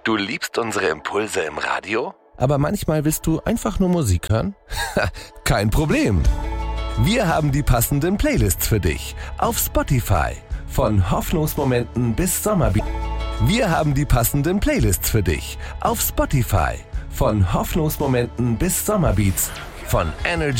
Du liebst unsere Impulse im Radio? Aber manchmal willst du einfach nur Musik hören? Kein Problem. Wir haben die passenden Playlists für dich auf Spotify. Von Hoffnungsmomenten bis Sommerbeats. Wir haben die passenden Playlists für dich auf Spotify. Von Hoffnungsmomenten bis Sommerbeats. Von Energy